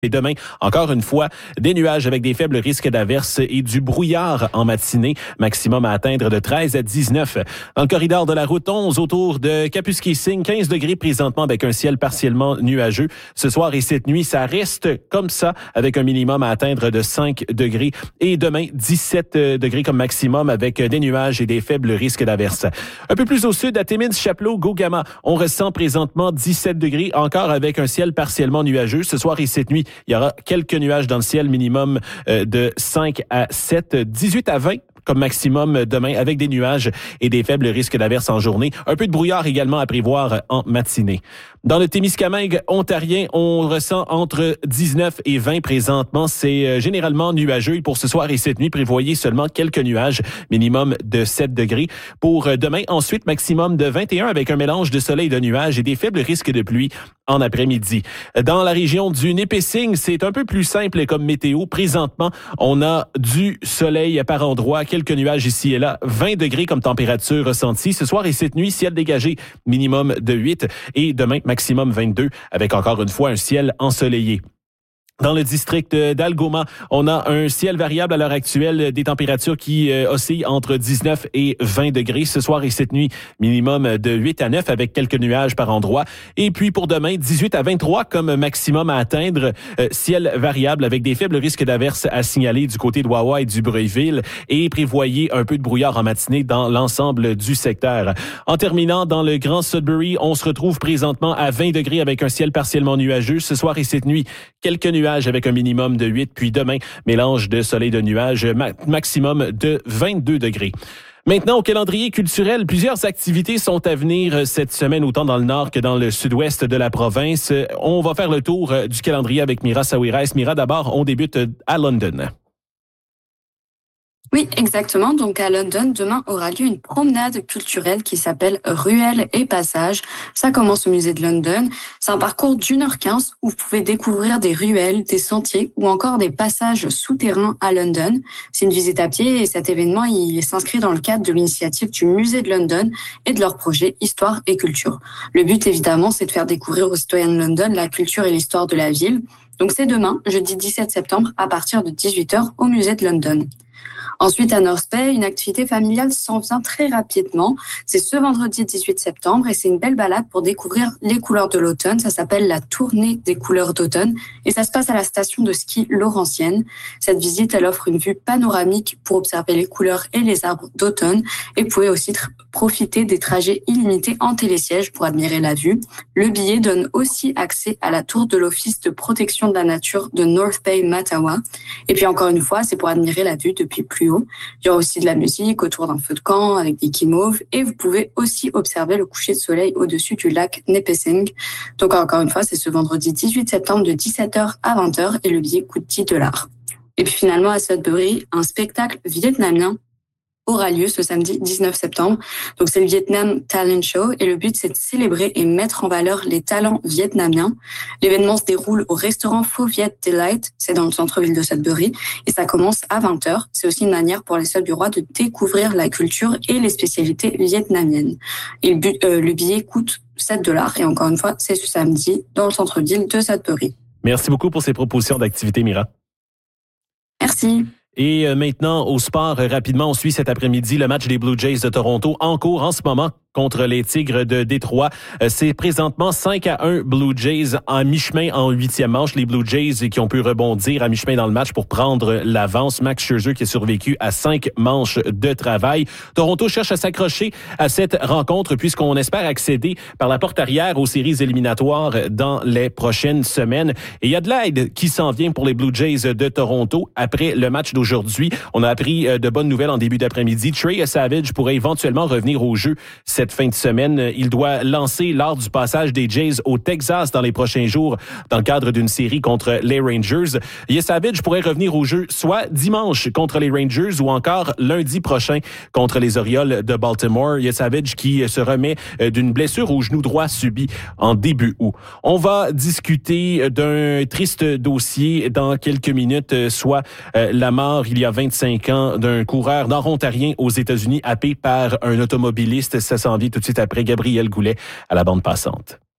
Et demain, encore une fois, des nuages avec des faibles risques d'averses et du brouillard en matinée, maximum à atteindre de 13 à 19. Dans le corridor de la route 11, autour de Kapuskasing, 15 degrés présentement avec un ciel partiellement nuageux. Ce soir et cette nuit, ça reste comme ça avec un minimum à atteindre de 5 degrés. Et demain, 17 degrés comme maximum avec des nuages et des faibles risques d'averses. Un peu plus au sud, à Timmins, Chapleau, Gogama, on ressent présentement 17 degrés, encore avec un ciel partiellement nuageux. Ce soir et cette nuit, il y aura quelques nuages dans le ciel, minimum de 5 à 7, 18 à 20 comme maximum demain, avec des nuages et des faibles risques d'averses en journée. Un peu de brouillard également à prévoir en matinée. Dans le Témiscamingue ontarien, on ressent entre 19 et 20 présentement. C'est généralement nuageux. Et pour ce soir et cette nuit, prévoyez seulement quelques nuages, minimum de 7 degrés. Pour demain, ensuite, maximum de 21 avec un mélange de soleil et de nuages et des faibles risques de pluie en après-midi. Dans la région du Nipissing, c'est un peu plus simple comme météo. Présentement, on a du soleil par endroits, quelques nuages ici et là, 20 degrés comme température ressentie. Ce soir et cette nuit, ciel dégagé, minimum de 8 et demain, maximum 22 avec encore une fois un ciel ensoleillé. Dans le district d'Algoma, on a un ciel variable à l'heure actuelle, des températures qui oscillent entre 19 et 20 degrés. Ce soir et cette nuit, minimum de 8 à 9 avec quelques nuages par endroit. Et puis pour demain, 18 à 23 comme maximum à atteindre. Ciel variable avec des faibles risques d'averses à signaler du côté de Wawa et du Breuilville. Et prévoyez un peu de brouillard en matinée dans l'ensemble du secteur. En terminant, dans le Grand Sudbury, on se retrouve présentement à 20 degrés avec un ciel partiellement nuageux. Ce soir et cette nuit, quelques nuages avec un minimum de 8, puis demain, mélange de soleil et de nuages, maximum de 22 degrés. Maintenant, au calendrier culturel, plusieurs activités sont à venir cette semaine, autant dans le nord que dans le sud-ouest de la province. On va faire le tour du calendrier avec Mira Sawiris. Mira, d'abord, on débute à London. Oui, exactement. Donc à London, demain aura lieu une promenade culturelle qui s'appelle Ruelles et Passages. Ça commence au musée de London. C'est un parcours d'1h15 où vous pouvez découvrir des ruelles, des sentiers ou encore des passages souterrains à London. C'est une visite à pied et cet événement, il s'inscrit dans le cadre de l'initiative du musée de London et de leur projet Histoire et Culture. Le but, évidemment, c'est de faire découvrir aux citoyens de London la culture et l'histoire de la ville. Donc c'est demain, jeudi 17 septembre, à partir de 18h au musée de London. Ensuite, à North Bay, une activité familiale s'en vient très rapidement. C'est ce vendredi 18 septembre et c'est une belle balade pour découvrir les couleurs de l'automne. Ça s'appelle la tournée des couleurs d'automne et ça se passe à la station de ski Laurentienne. Cette visite, elle offre une vue panoramique pour observer les couleurs et les arbres d'automne et vous pouvez aussi profiter des trajets illimités en télésiège pour admirer la vue. Le billet donne aussi accès à la tour de l'Office de protection de la nature de North Bay, Mattawa. Et puis encore une fois, c'est pour admirer la vue depuis plus haut. Il y aura aussi de la musique autour d'un feu de camp avec des guimauves et vous pouvez aussi observer le coucher de soleil au-dessus du lac Nipissing. Donc encore une fois, c'est ce vendredi 18 septembre de 17h à 20h et le billet coûte $10. Et puis finalement à Sudbury, un spectacle vietnamien aura lieu ce samedi 19 septembre. Donc c'est le Vietnam Talent Show et le but c'est de célébrer et mettre en valeur les talents vietnamiens. L'événement se déroule au restaurant Pho Viet Delight, c'est dans le centre-ville de Sudbury et ça commence à 20h. C'est aussi une manière pour les Sudburois de découvrir la culture et les spécialités vietnamiennes. Et le billet coûte $7 et encore une fois, c'est ce samedi dans le centre-ville de Sudbury. Merci beaucoup pour ces propositions d'activités, Mira. Merci. Et maintenant, au sport, rapidement, on suit cet après-midi le match des Blue Jays de Toronto en cours en ce moment contre les Tigres de Détroit. C'est présentement 5-1 Blue Jays en mi-chemin en 8e manche. Les Blue Jays qui ont pu rebondir à mi-chemin dans le match pour prendre l'avance. Max Scherzer qui a survécu à 5 manches de travail. Toronto cherche à s'accrocher à cette rencontre puisqu'on espère accéder par la porte arrière aux séries éliminatoires dans les prochaines semaines. Et il y a de l'aide qui s'en vient pour les Blue Jays de Toronto après le match d'aujourd'hui. On a appris de bonnes nouvelles en début d'après-midi. Trey Savage pourrait éventuellement revenir au jeu cette fin de semaine. Il doit lancer lors du passage des Jays au Texas dans les prochains jours dans le cadre d'une série contre les Rangers. Savage pourrait revenir au jeu soit dimanche contre les Rangers ou encore lundi prochain contre les Orioles de Baltimore. Savage qui se remet d'une blessure au genou droit subie en début août. On va discuter d'un triste dossier dans quelques minutes, soit la mort il y a 25 ans d'un coureur nord-ontarien aux États-Unis happé par un automobiliste. Ça s'en vient tout de suite après Gabriel Goulet à la bande passante.